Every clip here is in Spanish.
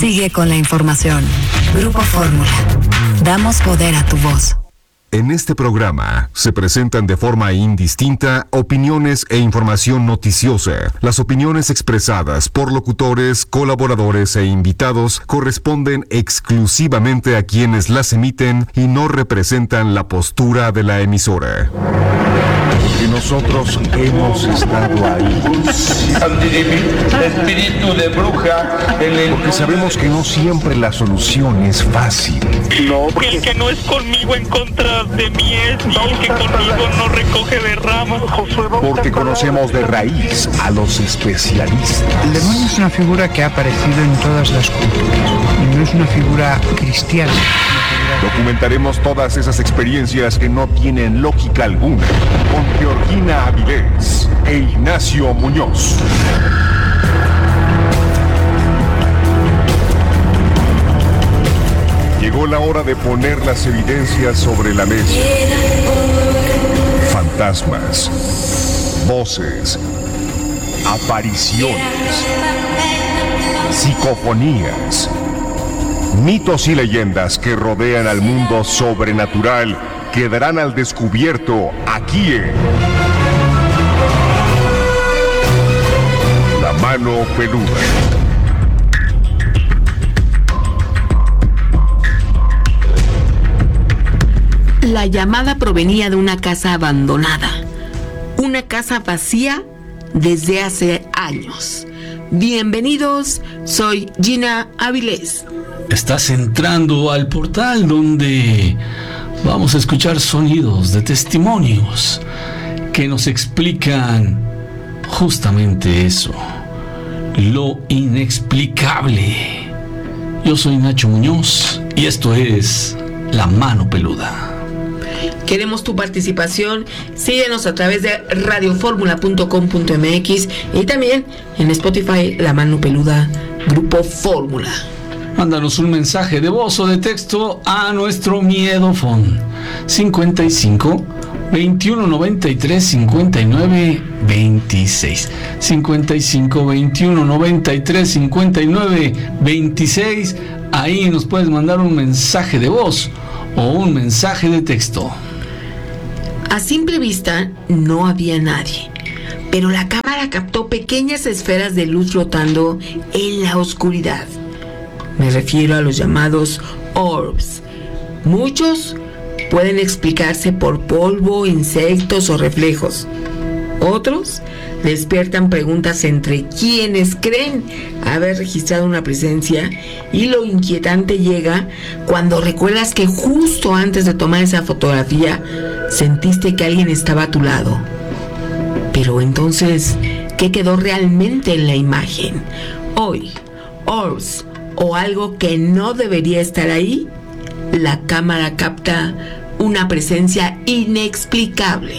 Sigue con la información. Grupo Fórmula. Damos poder a tu voz. En este programa se presentan de forma indistinta opiniones e información noticiosa. Las opiniones expresadas por locutores, colaboradores e invitados corresponden exclusivamente a quienes las emiten y no representan la postura de la emisora. Y nosotros hemos estado ahí. Espíritu de bruja. Porque sabemos que no siempre la solución es fácil. No, el que no es conmigo en contra de mí es, y el que conmigo no recoge de ramas. Porque conocemos de raíz a los especialistas. El demonio es una figura que ha aparecido en todas las culturas y no es una figura cristiana. Documentaremos todas esas experiencias que no tienen lógica alguna con Georgina Avilés e Ignacio Muñoz. Llegó la hora de poner las evidencias sobre la mesa. Fantasmas, voces, apariciones, psicofonías, mitos y leyendas que rodean al mundo sobrenatural quedarán al descubierto aquí en La Mano Peluda. La llamada provenía de una casa abandonada, una casa vacía desde hace años. Bienvenidos, soy Gina Avilés. Estás entrando al portal donde vamos a escuchar sonidos de testimonios que nos explican justamente eso, lo inexplicable. Yo soy Nacho Muñoz y esto es La Mano Peluda. Queremos tu participación. Síguenos a través de radioformula.com.mx y también en Spotify, La Mano Peluda, Grupo Fórmula. Mándanos un mensaje de voz o de texto a nuestro miedofón 55 21 93 59 26 55 21 93 59 26. Ahí nos puedes mandar un mensaje de voz o un mensaje de texto. A simple vista no había nadie, pero la cámara captó pequeñas esferas de luz flotando en la oscuridad. Me refiero a los llamados orbs. Muchos pueden explicarse por polvo, insectos o reflejos. Otros despiertan preguntas entre quienes creen haber registrado una presencia, y lo inquietante llega cuando recuerdas que justo antes de tomar esa fotografía sentiste que alguien estaba a tu lado. Pero entonces, ¿qué quedó realmente en la imagen? Hoy, orbs o algo que no debería estar ahí, la cámara capta una presencia inexplicable.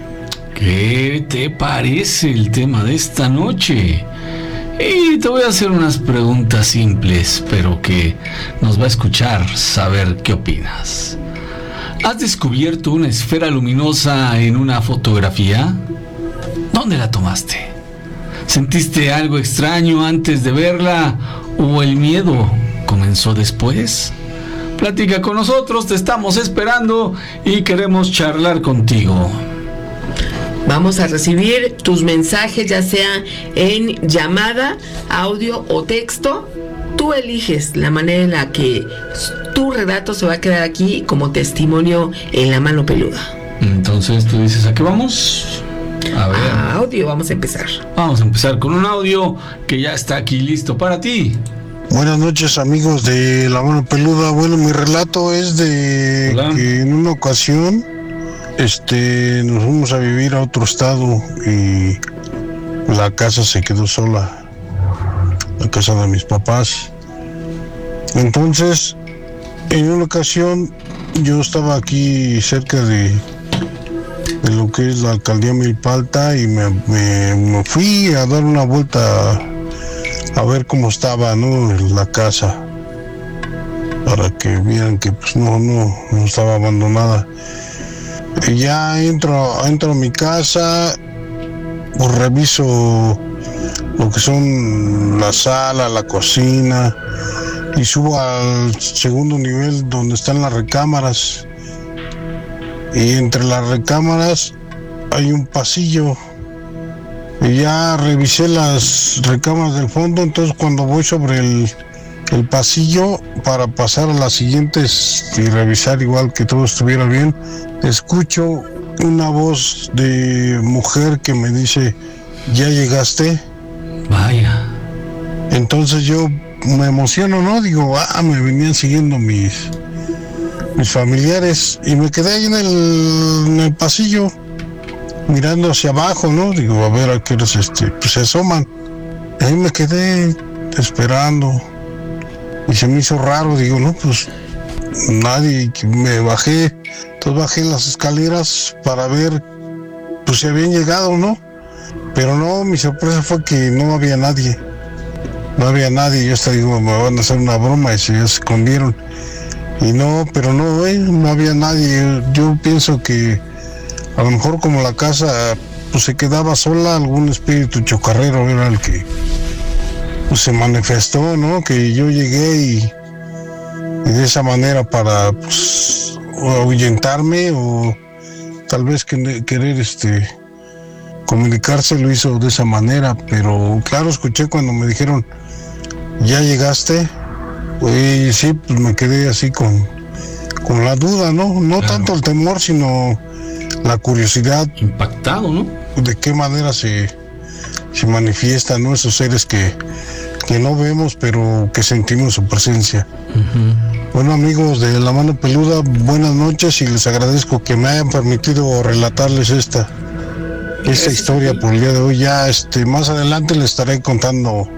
¿Qué te parece el tema de esta noche? Y te voy a hacer unas preguntas simples, pero que nos va a escuchar saber qué opinas. ¿Has descubierto una esfera luminosa en una fotografía? ¿Dónde la tomaste? ¿Sentiste algo extraño antes de verla o el miedo comenzó después? Platica con nosotros, te estamos esperando y queremos charlar contigo. Vamos a recibir tus mensajes, ya sea en llamada, audio o texto. Tú eliges la manera en la que tu relato se va a quedar aquí como testimonio en La Mano Peluda. Entonces tú dices, ¿a qué vamos? A ver. Audio, vamos a empezar. Vamos a empezar con un audio que ya está aquí listo para ti. Buenas noches, amigos de La Mano Peluda. Bueno, mi relato es de Hola. que en una ocasión nos fuimos a vivir a otro estado y la casa se quedó sola, la casa de mis papás. Entonces, en una ocasión yo estaba aquí cerca de lo que es la alcaldía Milpalta y me fui a dar una vuelta a ver cómo estaba, ¿no?, la casa, para que vieran que pues no estaba abandonada. Y ya entro a mi casa, pues reviso lo que son la sala, la cocina, y subo al segundo nivel donde están las recámaras. Y entre las recámaras hay un pasillo. Y ya revisé las recámaras del fondo, entonces cuando voy sobre el pasillo para pasar a las siguientes y revisar igual que todo estuviera bien, escucho una voz de mujer que me dice: ¿ya llegaste? Vaya. Entonces yo me emociono, ¿no? Digo, me venían siguiendo mis familiares, y me quedé ahí en el pasillo mirando hacia abajo, ¿no? Digo, a ver a qué horas pues se asoman. Ahí me quedé esperando y se me hizo raro. Digo, no, pues nadie. Me bajé, entonces bajé las escaleras para ver pues si habían llegado, ¿no? Pero no, mi sorpresa fue que no había nadie. No había nadie. Yo hasta digo, me van a hacer una broma, y se escondieron. Y no, pero no, no había nadie. Yo pienso que a lo mejor como la casa pues se quedaba sola, algún espíritu chocarrero era el que pues se manifestó, ¿no? Que yo llegué y de esa manera para pues ahuyentarme, o tal vez querer comunicarse, lo hizo de esa manera. Pero claro, escuché cuando me dijeron: ¿ya llegaste? Y sí, pues me quedé así con la duda, ¿no? No claro. Tanto el temor, sino la curiosidad. Impactado, ¿no? De qué manera se manifiestan, ¿no? Esos seres que no vemos, pero que sentimos su presencia. Uh-huh. Bueno, amigos de La Mano Peluda, buenas noches, y les agradezco que me hayan permitido relatarles esta historia por el día de hoy. Ya más adelante les estaré contando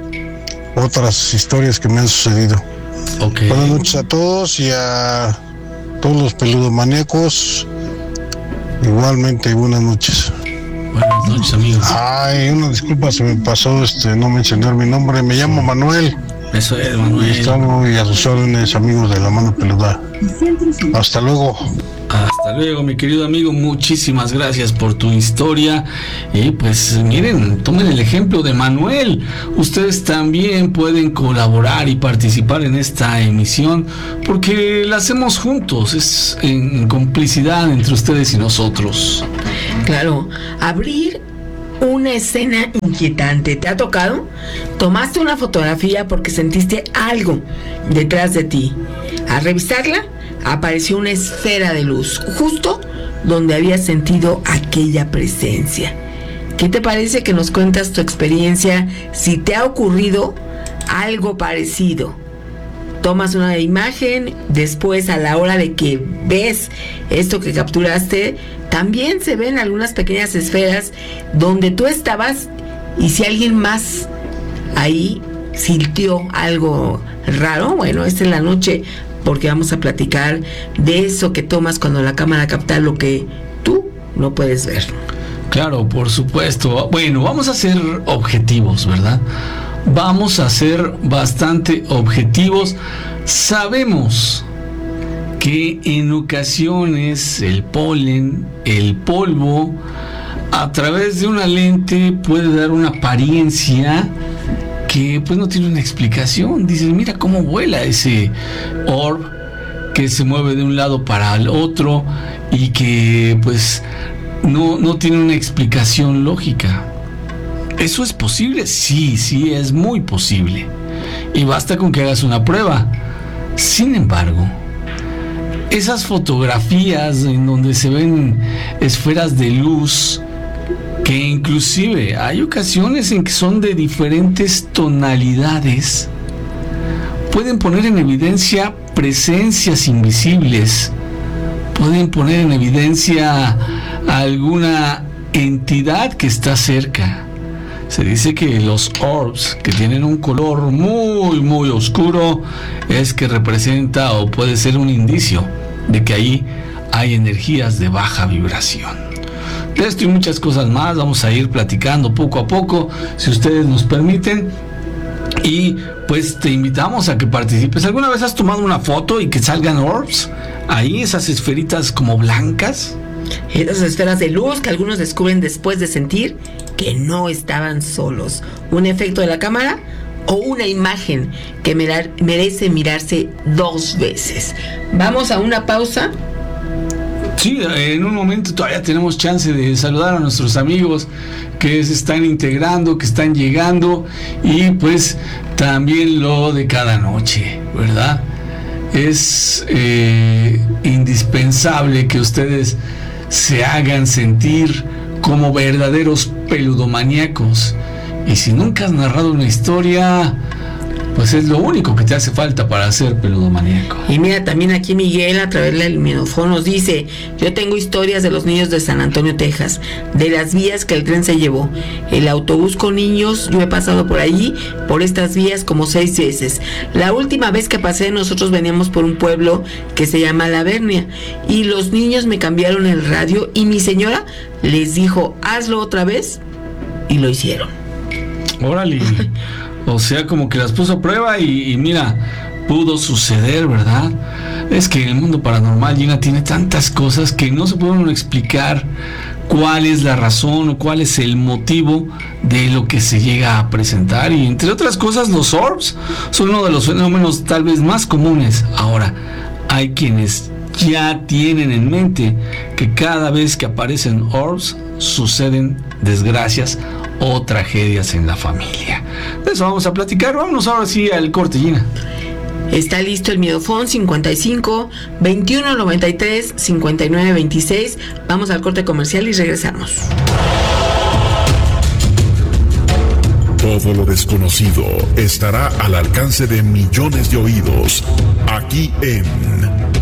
otras historias que me han sucedido. Okay. Buenas noches a todos, y a todos los peludomaníacos igualmente, buenas noches. Buenas noches, amigos. Ay, una disculpa, se me pasó no mencionar mi nombre. Me llamo Manuel. Eso es, Manuel. Y estamos a sus órdenes, amigos de La Mano Peluda. Hasta luego. Hasta luego, mi querido amigo, muchísimas gracias por tu historia. Y pues miren, tomen el ejemplo de Manuel. Ustedes también pueden colaborar y participar en esta emisión, porque la hacemos juntos, es en complicidad entre ustedes y nosotros. Claro, abrir una escena inquietante. ¿Te ha tocado? Tomaste una fotografía porque sentiste algo detrás de ti. Al revisarla, apareció una esfera de luz justo donde habías sentido aquella presencia. ¿Qué te parece que nos cuentas tu experiencia si te ha ocurrido algo parecido? Tomas una imagen, después a la hora de que ves esto que capturaste, también se ven algunas pequeñas esferas donde tú estabas, y si alguien más ahí sintió algo raro, bueno, esta es la noche, porque vamos a platicar de eso que tomas cuando la cámara capta lo que tú no puedes ver. Claro, por supuesto. Bueno, vamos a ser objetivos, ¿verdad? Vamos a ser bastante objetivos. Sabemos que en ocasiones el polen, el polvo, a través de una lente puede dar una apariencia que pues no tiene una explicación. Dices, mira cómo vuela ese orb que se mueve de un lado para el otro y que pues no tiene una explicación lógica. ¿Eso es posible? Sí, es muy posible. Y basta con que hagas una prueba. Sin embargo, esas fotografías en donde se ven esferas de luz, que inclusive hay ocasiones en que son de diferentes tonalidades, pueden poner en evidencia presencias invisibles, pueden poner en evidencia a alguna entidad que está cerca. Se dice que los orbs que tienen un color muy muy oscuro es que representa o puede ser un indicio de que ahí hay energías de baja vibración. De esto y muchas cosas más vamos a ir platicando poco a poco, si ustedes nos permiten. Y pues te invitamos a que participes. ¿Alguna vez has tomado una foto y que salgan orbs? Ahí esas esferitas como blancas. Esas esferas de luz que algunos descubren después de sentir que no estaban solos. ¿Un efecto de la cámara o una imagen que merece mirarse 2 veces. Vamos a una pausa. Sí, en un momento todavía tenemos chance de saludar a nuestros amigos que se están integrando, que están llegando, y pues también lo de cada noche, ¿verdad? Es indispensable que ustedes se hagan sentir como verdaderos peludomaníacos, y si nunca has narrado una historia, pues es lo único que te hace falta para ser peludomaníaco. Y mira, también aquí Miguel, a través del micrófono, nos dice: yo tengo historias de los niños de San Antonio, Texas, de las vías que el tren se llevó, el autobús con niños. Yo he pasado por allí, por estas vías, como 6 veces. La última vez que pasé, nosotros veníamos por un pueblo que se llama La Vernia, y los niños me cambiaron el radio, y mi señora les dijo: hazlo otra vez, y lo hicieron. Órale. O sea, como que las puso a prueba y mira, pudo suceder, ¿verdad? Es que el mundo paranormal, Gina, tiene tantas cosas que no se pueden explicar cuál es la razón o cuál es el motivo de lo que se llega a presentar. Y entre otras cosas, los orbs son uno de los fenómenos tal vez más comunes. Ahora, hay quienes ya tienen en mente que cada vez que aparecen orbs suceden desgracias o tragedias en la familia. De eso vamos a platicar. Vámonos ahora sí al corte, Gina. Está listo el Miedofón 55 21 93 59 26. Vamos al corte comercial y regresamos. Todo lo desconocido estará al alcance de millones de oídos, aquí en